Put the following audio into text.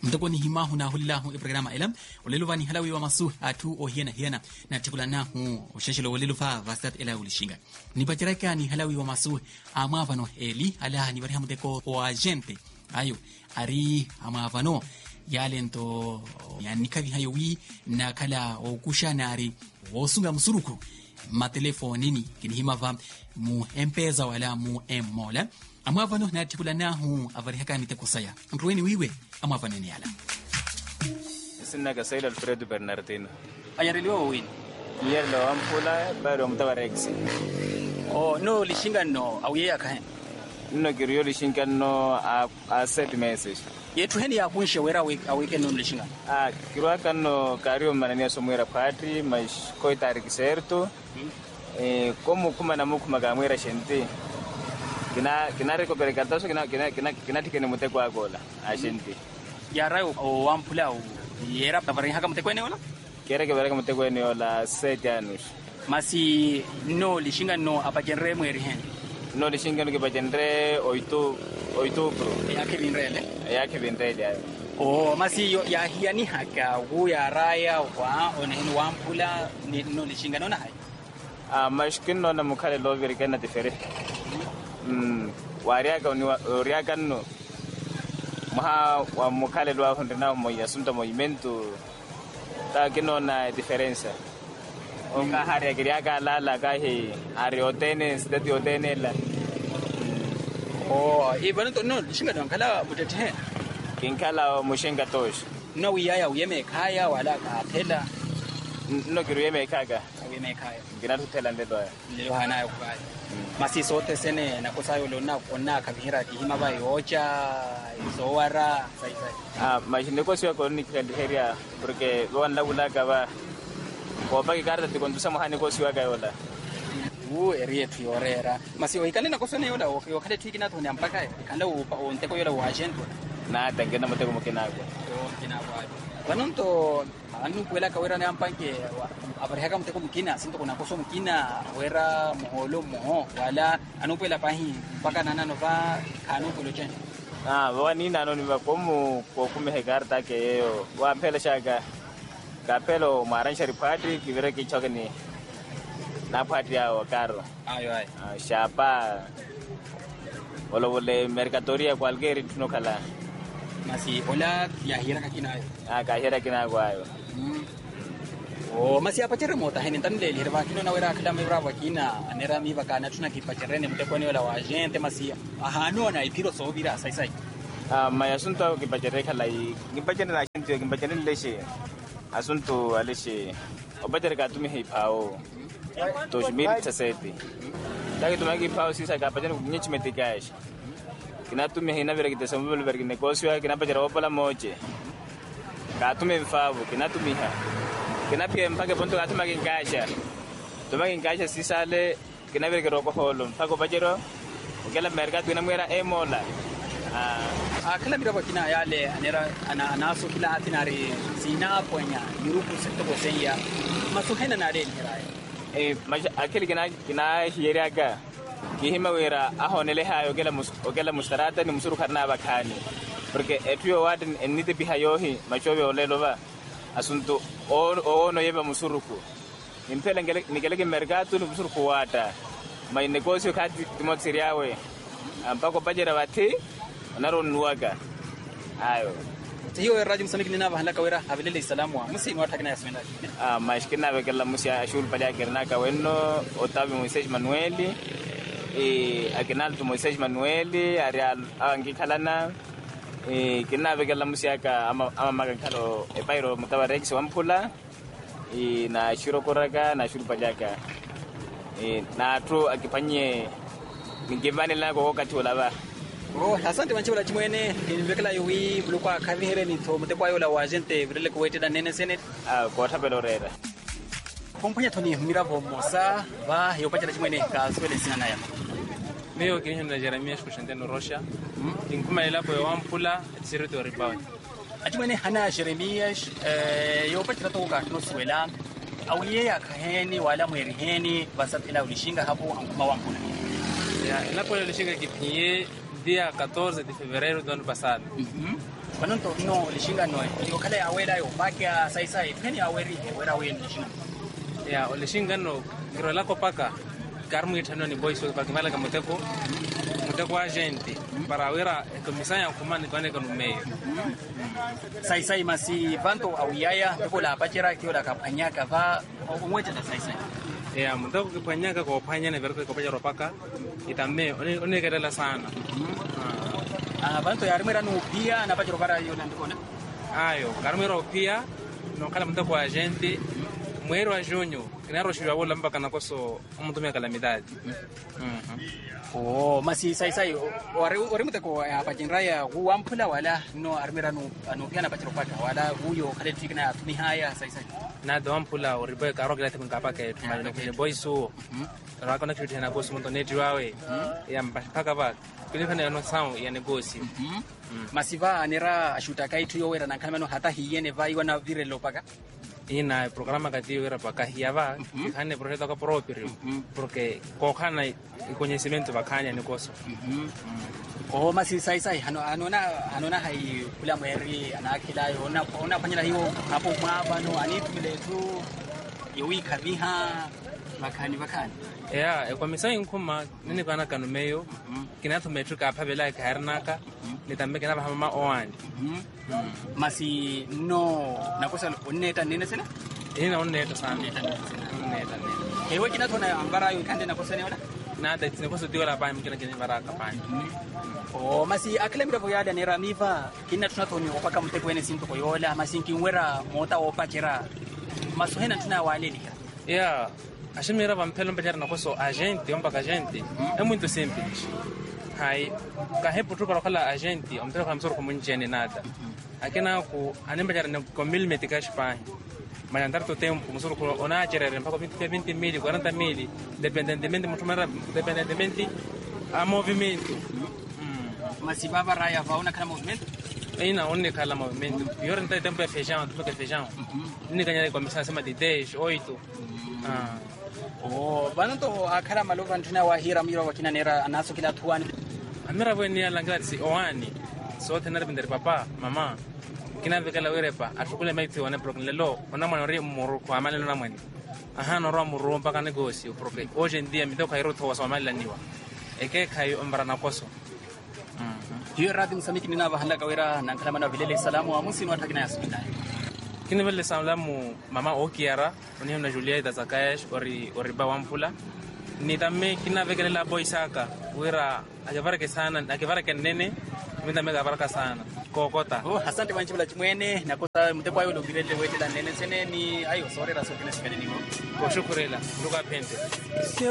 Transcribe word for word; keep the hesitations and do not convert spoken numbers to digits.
mtakoni hima huna hulilahu iprograma ilam ulelu vani halawi wa masu atu o hiena hiena na tikulana hu usheshelo ulelu fa vastat ila ulishinga ni bachiraka ni halawi wa masu amavano eli ala ni bari hamudeko o agente ayo ari amavano yalento yani kavi hayo wi na kala o kushanari wosunga musuruku matelefonini kini himava mu empeza wala mu emmola amavano na tikulana hu avari haka mitekosaya ndrueni wiwe amavano ni ala sinna ga sayla Alfredo Bernardino ayareliwa win yerlo ampula baro mutawarex oh no lishinga no auye aka no giriyo lishinga no a, a set message yetu heni ya kunshe wera week a weekend no lishinga ah kirwa kano kario manania somwera patri mas koi tarik certo hmm. eh como kuma na muku magamwera shente kina kina recupere cartaso kina kina kina kina tikene muteko agola a shente ya rayo o ampula o yera tabari haka muteko ene wala kera ke baraka muteko ene wala set anos masi no lishinga no apajenre mweri hen no lishinga no ke bajenre oito oito pro yake binrele yake binrele oh masi yo ya hiani haka wu ya raya wa oneni wampula ni no lishinga no na hai ah mashkin no na mukale loveri kana tifere mm wariaga ni wariaga no maha wa mukale lo afunda na mo yasunta movimento ta kino na diferenza onga hare giriaga la la ga he are otene stadi otene la oh e bana to no lishinga don kala mutete kinkala mushinga tosh no wiyaya uyeme kaya wala ka tela no kiru yeme kaga uyeme kaya gina tutela ndedo lelo hana ya kaya masi sote sene na kusayo lo na kona kabihira kihima ba yocha izowara sai sai ah mashine ko siya ko ni kadiheria porque wan la bula ka ba ko ba ki karta ti kondusa mahane ko siya ga yola u area triorera masi o ikane na ko sene yola o kale twikina to ne mpaka ikanda o o nteko yola wa agent na tangena muteko mukinago to kinago banonto anu kwela kawera ne ampanke abarihaka muteko mukina sinto kuna koso mukina wera moholo moho wala anu kwela pahi mpaka nana no va kanu kolochen ah wani nano ni ba komu ko kume hegarta ke yo wa pela shaga ka pelo maran shari party kivere ki chogani na party ya karo ayo ay shapa wala wala mercatoria cualquier no kala masi ola ya hira kakina ah ka hira kina gwayo mm. oh masi apachere mota hen tan le hirwa kino na wera kala mai brava kina anera mi baka na tuna kipachere ne mute koni wala wa gente masi ahano na ipiro so bira sai sai ah maya sunto kipachere kala i kipachere na gente kipachere leshe asunto aleshe obadere ka tumi hipao to jmiri taseti taki tumaki pao sisa ka pachere kunyichi metikash kina tume hina vera kita sambu vera ki negosio kina pajara opala moche ka tume mfavu kina tumiha kina pia mpaka ponto ka tumaki ngasha tumaki ngasha sisale kina vera ki roko holo mpaka pajero ukela merga kina mwera emola ah kila mira bakina yale anera ana anaso kila atinari sina ponya yuruku sekto boseya masuhena na re hirai eh akili kina kina hiyeraga kihima wera ahonele hayo gela mus ogela mustarata ni musuru karna bakani porque etuyo wadin enite bihayohi machobe olelo ba asunto o no yeba musuruku impele ngele nigelege mercato ni musuruku wata mai negosio kati timotsiriawe ambako bajera bati naro nuaga ayo tiyo rajum samikni na bahala kawera abilele salamu wa musi wata kana yasmena ah mashkina begela musi ashul paja gerna ka wenno otabi Moises Manueli e akinal tu Moises Manueli arial angi kalana e kina begela musiaka ama ama magakalo e pairo mutawarex wampula e na shiro koraga na shuru pajaka e na tro akipanye ngivani la ko wakati wala ba oh asante manchibula chimwene nivekela yowi bulukwa kavihere ni to mutekwa yola wa gente vile ko weteda nene senet ah ko tabelo rera komponya toni miravo mosa va yo pachela chimwene ka swele sinana ya Meo kinyana na Jeremias kushanteno Rosha inkuma ila po wampula tsiro to rebound achimwene hana Jeremias eh yo pachela to ka no swela awiye ya kaheni wala mweriheni basatila ulishinga hapo ankuma wampula ya ila po ulishinga kipie dia catorze de fevereiro do ano passado. Mhm. Panonto no lishinga no. Yo kale awela yo bakia sai sai peni aweri wera wen lishinga. Ya olishinga no girola kopaka. Karmu itano ni boys kwa kimala kama muteko. Muteko agente para wera komisanya kumani kwane kanu meyo. Sai sai masi banto awiyaya kola pachira kiola kapanyaka va umwecha na sai sai. Ya muteko kipanyaka kwa panya na verko kwa pachira paka itame one one kedala sana. Ah banto ya rimera no pia na pachira para yo ndikona. Ayo karmero pia no kala muteko agente mwezi wa junho kinaro shua wala mpaka nakoso umutumia calamidade. Mhm. Oh, masi sai sai ore ore muteko apa jinraya guampula wala no armera no no piana pachiro paka wala huyo kale tikina tuni haya sai sai. Na do ampula oribe karo kila timu kapa ke tumaino kwenye boyso. Mhm. Ra kona kitu tena boss mtu neti wawe. Ya mpaka ba. Kulifanya no sound ya negosi. Mhm. Masiva anera ashuta kai tuyo wera na kama no hata hiyene vai wana vire lopaka. Ina programa katiyo era para kahiava kane projeto ka proprio porque kokana conhecimento bakanya ni koso. Oh masi sai sai hano anona anona hai kula mweri anakila ona ona fanyira hiyo hapo mwaba no anitumile tu yewi kabiha bakani bakani. Yeah, e kwa misai nkuma nini kana kanu meyo kinato metrika apabela kaernaka nitambe kana mama oani. Masi no nakosa oneta nene sena ina oneta sana oneta neta hewe kinato na ambara yo kande nakosa ne wala nada tinakosa diwala pa mkina kini baraka pa. Oh masi akile mira voyada ne ramiva kina tunatoni opaka mteko ene sinto koyola masi kinwera mota opakira masuhena tuna waleli. Yeah, ashimira vampelo mbetera nakoso agente omba agente é muito simples. Hai kahepo tu para kala agente ompero kamsoro komunjene nada. Akina ku anembetera ne com mil meticais pa. Mas andar to tempo musoro ko ona gerere mpaka vinte mil quarenta mil dependentemente mutumara dependentemente a movimento. Mas baba raya vaona kana movimento ina onne kala movimento pior nta tempo é feijão tudo que é feijão ni kanya começar a cima de dez oito. Ah oh bananto akara malova ntuna wa hira mira wakina nera anaso kila tuani amira bweni alanga si oani so tener bender papa mama kina vekala werepa atukule maiti wana program lelo ona mwana ri muru kwa amale na mwani aha no ro muru mpaka negocio porque hoje em dia me deu cair outro wa amale laniwa eke kai ombara na koso. Hiyo radhi msamiki nina bahala kawera na kala mana vilele salamu amusi no atakina yasubina kini vile salamu mama okiara oni na Julia da Zakayesh ori ori bawampula ni tamme kina vekele la boysaka wera ajabaraka sana akibaraka nene mimi tamega baraka sana kokota. Oh asante wanchi bula chimwene nakosa mteko ayo lobirele wetela nene sene ni ayo sorera sokene sikane niko ko shukurela nduka pende.